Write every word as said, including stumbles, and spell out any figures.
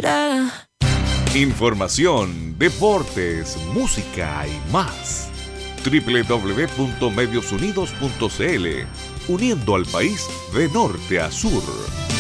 será. Información, deportes, música y más. doble u doble u doble u punto medios unidos punto c l, uniendo al país de norte a sur.